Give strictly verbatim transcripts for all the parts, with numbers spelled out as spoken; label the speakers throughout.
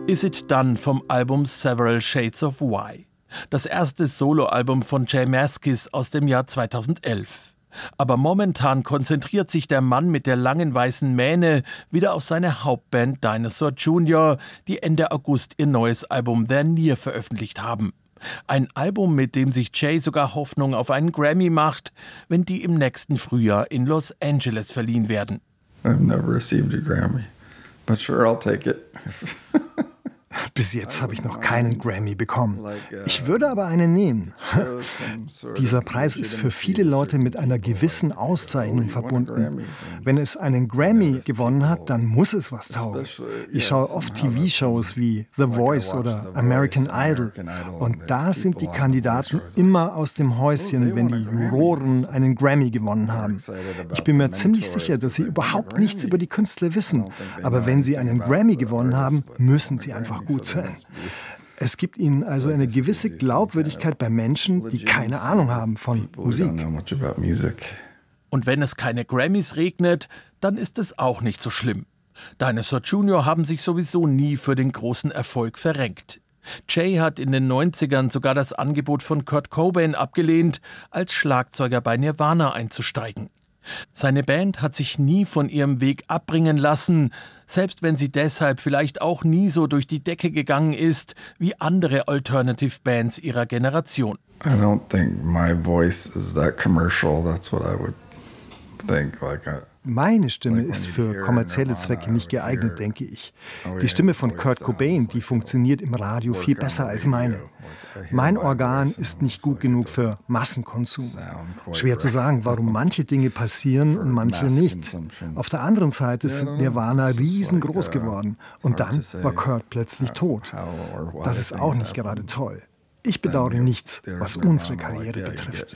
Speaker 1: Is It Done vom Album Several Shades of Why. Das erste Soloalbum von J Mascis aus dem Jahr zweitausendelf. Aber momentan konzentriert sich der Mann mit der langen weißen Mähne wieder auf seine Hauptband Dinosaur Junior, die Ende August ihr neues Album They're Near veröffentlicht haben. Ein Album, mit dem sich Jay sogar Hoffnung auf einen Grammy macht, wenn die im nächsten Frühjahr in Los Angeles verliehen werden.
Speaker 2: I've never received a Grammy, but sure, I'll take it.
Speaker 3: Bis jetzt habe ich noch keinen Grammy bekommen. Ich würde aber einen nehmen. Dieser Preis ist für viele Leute mit einer gewissen Auszeichnung verbunden. Wenn es einen Grammy gewonnen hat, dann muss es was taugen. Ich schaue oft T V-Shows wie The Voice oder American Idol. Und da sind die Kandidaten immer aus dem Häuschen, wenn die Juroren einen Grammy gewonnen haben. Ich bin mir ziemlich sicher, dass sie überhaupt nichts über die Künstler wissen. Aber wenn sie einen Grammy gewonnen haben, müssen sie einfach gut sein. Es gibt ihnen also eine gewisse Glaubwürdigkeit bei Menschen, die keine Ahnung haben von Musik.
Speaker 1: Und wenn es keine Grammys regnet, dann ist es auch nicht so schlimm. Dinosaur Junior haben sich sowieso nie für den großen Erfolg verrenkt. Jay hat in den neunzigern sogar das Angebot von Kurt Cobain abgelehnt, als Schlagzeuger bei Nirvana einzusteigen. Seine Band hat sich nie von ihrem Weg abbringen lassen, selbst wenn sie deshalb vielleicht auch nie so durch die Decke gegangen ist wie andere Alternative Bands ihrer Generation.
Speaker 2: I don't think my voice is that commercial. That's what I would think. Like a
Speaker 3: Meine Stimme ist für kommerzielle Zwecke nicht geeignet, denke ich. Die Stimme von Kurt Cobain, die funktioniert im Radio viel besser als meine. Mein Organ ist nicht gut genug für Massenkonsum. Schwer zu sagen, warum manche Dinge passieren und manche nicht. Auf der anderen Seite sind Nirvana riesengroß geworden und dann war Kurt plötzlich tot. Das ist auch nicht gerade toll. Ich bedauere nichts, was unsere Karriere betrifft.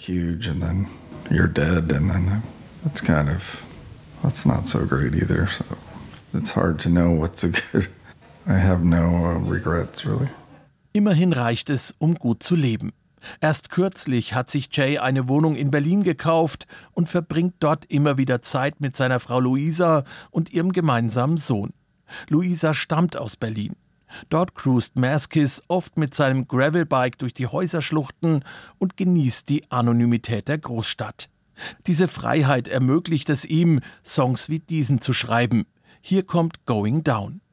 Speaker 2: That's not so great either, so it's hard to know what's a good. I have no uh, regrets, really.
Speaker 1: Immerhin reicht es, um gut zu leben. Erst kürzlich hat sich Jay eine Wohnung in Berlin gekauft und verbringt dort immer wieder Zeit mit seiner Frau Luisa und ihrem gemeinsamen Sohn. Luisa stammt aus Berlin. Dort cruist Mascis oft mit seinem Gravelbike durch die Häuserschluchten und genießt die Anonymität der Großstadt. Diese Freiheit ermöglicht es ihm, Songs wie diesen zu schreiben. Hier kommt Going Down.